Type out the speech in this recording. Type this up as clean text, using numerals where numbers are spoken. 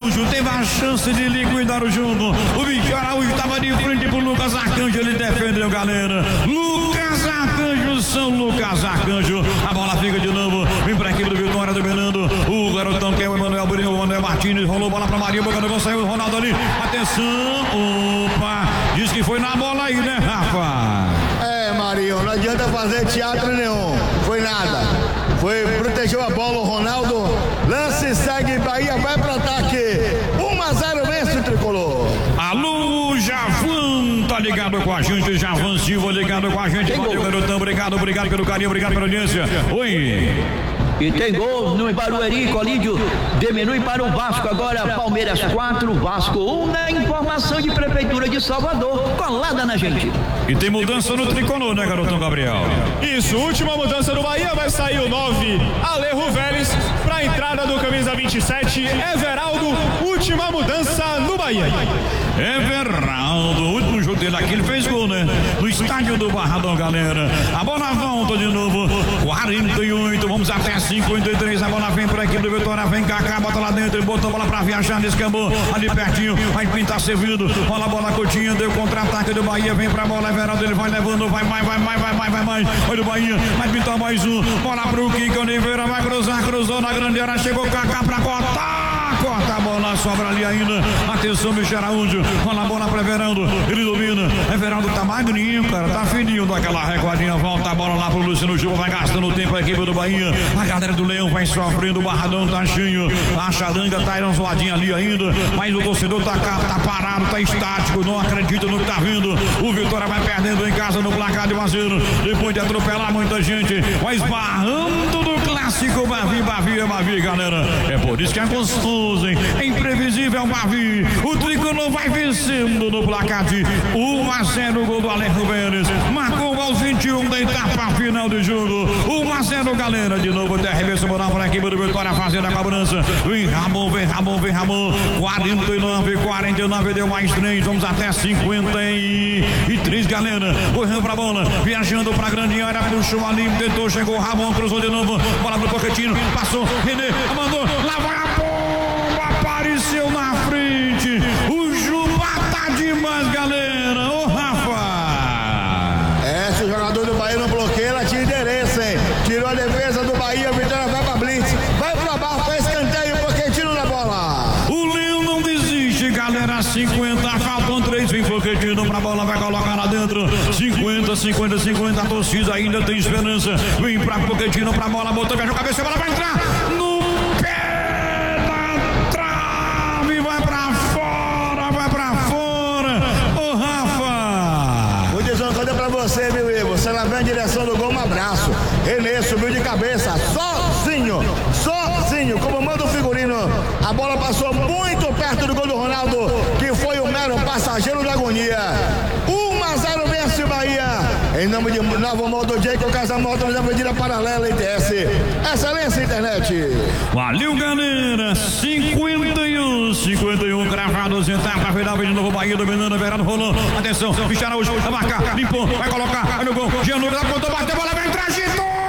Araújo teve a chance de liquidar o jogo. O Vitor Araújo estava de frente pro Lucas Arcanjo, ele defendeu, galera. Lucas Arcanjo, São Lucas Arcanjo. A bola fica de novo, vem pra equipe do Vitória dominando. O garotão que é o Emanuel Burino, o Emanuel Martins, rolou bola pra Maria, boca do gol, saiu o Ronaldo ali. Atenção, opa, diz que foi na bola aí, né, Rafa? Marinho, não adianta fazer teatro nenhum, foi nada. Protegeu a bola o Ronaldo, lance, segue, Bahia vai pro ataque. 1-0 vence o tricolor. Alô, Javan, tá ligado com a gente, Javan Silva ligado com a gente. Valeu, garotão, obrigado pelo carinho, obrigado pela audiência. Oi. E tem gol no Barueri, Colídio diminui para o Vasco agora, Palmeiras 4, Vasco 1, na informação de Prefeitura de Salvador, colada na gente. E tem mudança no tricolor, né, garotão Gabriel? Isso, última mudança do Bahia, vai sair o 9, Alejo Vélez, para a entrada do camisa 27, Everaldo, última mudança no Bahia. Everaldo, o último jogo dele aqui, ele fez gol, né? No estádio do Barradão, galera. A bola volta de novo, 48, vamos até 53, a bola vem pra equipe do Vitória, vem Kaká, bota lá dentro, botou a bola pra viajar, descambou, ali pertinho, vai pintar servindo, rola a bola Coutinho, deu contra-ataque do Bahia, vem pra bola, Everaldo, ele vai levando, vai mais, olha o Bahia, vai pintar mais um, bola pro Kiko Oliveira, vai cruzar, cruzou na grande área, chegou Kaká pra corta a bola, sobra ali ainda, atenção, Michel Araújo, rola a bola pra Everaldo, ele domina, Everaldo tá magrinho, cara, tá fininho daquela recuadinha, volta a bola lá pro Luciano Gil, vai gastando tempo a equipe do Bahia, a galera do Leão vai sofrendo, o Barradão tá cheio, a charanga tá zoadinha ali ainda, mas o torcedor tá parado, tá estático, não acredita no que tá vendo, o Vitória vai perdendo em casa no placar de 1-0, depois de atropelar muita gente, vai esbarrando no clássico Bavi, galera, é por isso que é gostoso, hein? É imprevisível, Bavi, o tricolor vai vencendo no placar de 1-0, gol do Alejo Vélez, marcou aos 21 da etapa final do jogo, 1-0, galera, de novo até arremesso moral para a equipe do Vitória fazendo a cobrança, vem Ramon, 49, deu mais 3, vamos até 53, galera, correndo pra bola, viajando pra grande área, puxou ali, tentou, chegou o Ramon, cruzou de novo, bola pro Pochettino, passou, René, mandou, lá vai a bomba, apareceu na frente, o Juba tá demais, galera, ô Rafa. Se o jogador do Bahia não bloqueia, ela tinha endereço, hein? Tirou a defesa do Bahia, o Vitória vai pra blitz, vai pra barra, faz escanteio, Pochettino na bola. O Leão não desiste, galera, 50, faltam 3, vem Pochettino pra bola, vai colocar lá dentro, 50, a torcida ainda tem esperança, vem pra Pochettino pra bola, botou, viajou a cabeça, a bola vai entrar no pé da trave, vai pra fora, ô Rafa. Vou dizer uma coisa pra você, meu amigo, você lá vem em direção do gol, um abraço, René subiu de cabeça, sozinho, como manda o figurino, a bola passou muito perto do gol do Ronaldo, que foi o mero passageiro da agonia. 1-0 vence o Bahia, em nome de Novo Modo J, com o Casamoto na Avenida Paralela ITS, excelência internet. Valeu, galera, 51, gravados, etapa final, vem de novo Bahia, dominando, Everaldo rolou, atenção, Michel Araújo, vai marcar, limpou, vai colocar, olha o gol, Gianluca, apontou, bateu, a bola vai entrar, agitou!